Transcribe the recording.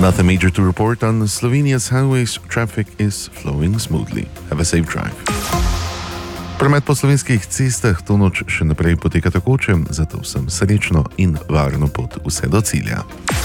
Nothing major to report on Slovenia's highways. Traffic is flowing smoothly. Have a safe drive. Promet po slovenskih cestah to noč še naprej poteka takoče, zato vsem srečno in varno pot vse do cilja.